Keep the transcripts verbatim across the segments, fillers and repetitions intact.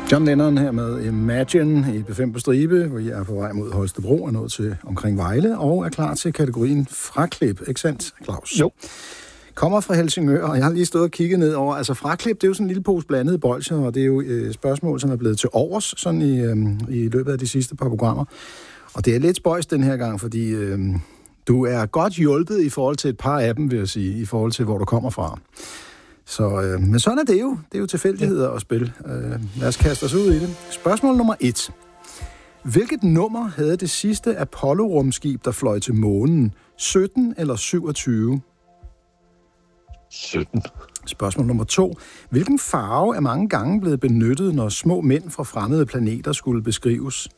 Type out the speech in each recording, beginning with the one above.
John Lennon her med Imagine i B fem på stribe, hvor I er på vej mod Holstebro og nået til omkring Vejle, og er klar til kategorien fraklip, ikke sandt, Claus? Jo. Kommer fra Helsingør, og jeg har lige stået og kigget ned over, altså fraklip, det er jo sådan en lille pose blandede bolsjer, og det er jo øh, spørgsmål, som er blevet til overs, sådan i, øh, i løbet af de sidste par programmer. Og det er lidt spøjs den her gang, fordi øh, du er godt hjulpet i forhold til et par af dem, vil jeg sige, i forhold til, hvor du kommer fra. Så, øh, men sådan er det jo. Det er jo tilfældigheder at spille. Øh, lad os kaste os ud i det. Spørgsmål nummer et. Hvilket nummer havde det sidste Apollo-rumskib, der fløj til månen? sytten eller syvogtyve? sytten. Spørgsmål nummer to. Hvilken farve er mange gange blevet benyttet, når små mænd fra fremmede planeter skulle beskrives?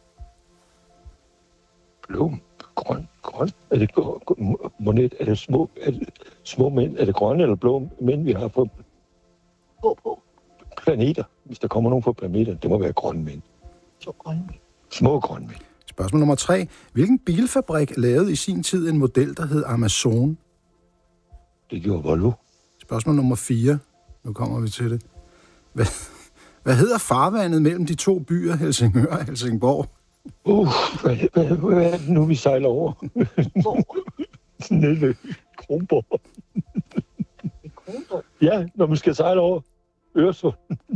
Blå, grøn, grøn. Er det, monet, er det små, er det små mænd? Er det grønne eller blå mænd, vi har på, på, på planeter? Hvis der kommer nogen på planeter, det må være grønne mænd. Så grønne mænd. Små grønne mænd. Spørgsmål nummer tre. Hvilken bilfabrik lavede i sin tid en model, der hed Amazon? Det gjorde Volvo. Spørgsmål nummer fire. Nu kommer vi til det. Hvad, hvad hedder farvandet mellem de to byer, Helsingør og Helsingborg? Uh, hvad, hvad, hvad er det nu, vi sejler over? Hvor? Nede ved Kronborg. Kronborg? Ja, når vi skal sejle over Øresund.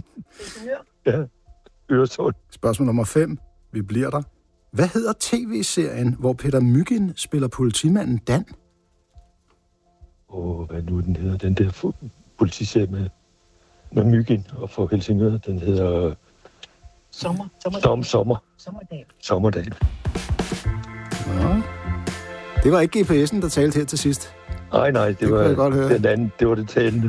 Ja, Øresund. Spørgsmål nummer fem. Vi bliver der. Hvad hedder tv-serien, hvor Peter Mygind spiller politimanden Dan? Åh, oh, hvad nu den hedder? Den der politiserie med, med Mygind og for Helsingør, den hedder... Sommer. Sommer. Sommer. Sommerdal. Sommerdal. Ja. Det var ikke G P S'en, der talte her til sidst. Nej, nej, det, det var den anden. Det var det talende.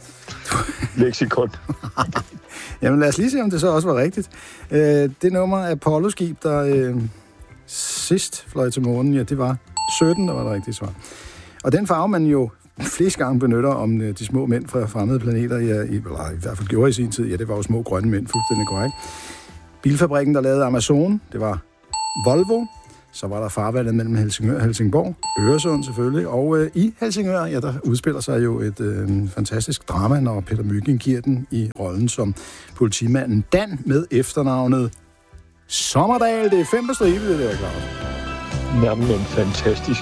Lexikon. Jamen lad os lige se, om det så også var rigtigt. Øh, det nummer af Apollo-skib, der øh, sidst fløj til månen, ja, det var sytten, der var det rigtige svar. Og den farve, man jo flest gange benytter om de små mænd fra fremmede planeter, ja, i, eller i hvert fald gjorde i sin tid, ja, det var jo små grønne mænd, fuldstændig korrekt. Bilfabrikken, der lavede Amazon, det var Volvo. Så var der farvandet mellem Helsingør og Helsingborg, Øresund selvfølgelig, og øh, i Helsingør, ja, der udspiller sig jo et øh, fantastisk drama, når Peter Mygind giver den i rollen som politimanden Dan med efternavnet Sommerdal. Det er fem på stribe, det der, Claus. Jamen, fantastisk.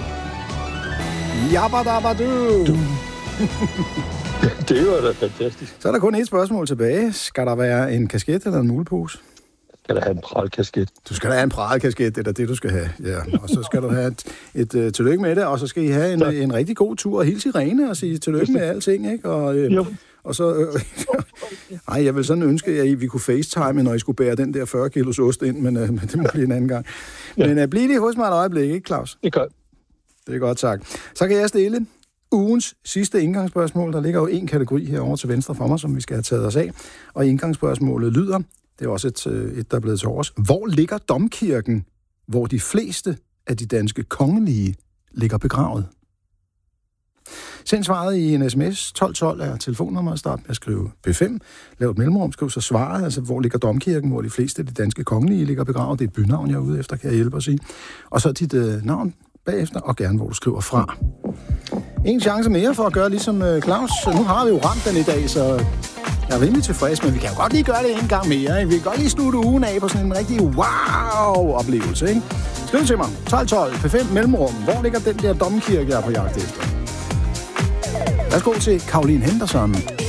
Jabba-dabba-du! Du. Det var da fantastisk. Så er der kun et spørgsmål tilbage. Skal der være en kasket eller en mulepose? Skal der have en pralkasket? Du skal da have en pralkasket, det er det, du skal have. Ja. Og så skal du have et, et, et tillykke med det, og så skal I have en, en rigtig god tur og hilse Irene og sige tillykke med alting, ikke? Og, øh, og så... Øh, ej, jeg vil sådan ønske, at vi kunne facetime, når I skulle bære den der fyrre kilos ost ind, men øh, det må blive en anden gang. Men øh, bliv lige hos mig et øjeblik, ikke, Claus? Det gør. Det er godt sagt. Så kan jeg stille ugens sidste indgangsspørgsmål. Der ligger jo en kategori herovre til venstre for mig, som vi skal have taget os af. Og indgangsspørgsmålet lyder, det er også et, et der er blevet til overs. Hvor ligger domkirken, hvor de fleste af de danske kongelige ligger begravet? Send svaret i en sms. tolv tolv er telefonnummeret. Start med at skrive P fem. Lav et mellemrum. Skriv så svaret. Altså, hvor ligger domkirken, hvor de fleste af de danske kongelige ligger begravet. Det er et bynavn, jeg er ude efter, kan jeg hjælpe at sige. Og så dit øh, navn bagefter, og gerne, hvor du skriver fra. En chance mere for at gøre ligesom øh, Claus. Nu har vi jo ramt den i dag, så jeg er rimelig tilfreds, men vi kan jo godt lige gøre det en gang mere. Ikke? Vi kan godt lige slutte ugen af på sådan en rigtig wow-oplevelse. Ikke? Skriv til mig. tolv tolv P fem mellemrum. Hvor ligger den der domkirke, jeg er på jagt efter? Værsgo til Caroline Henderson.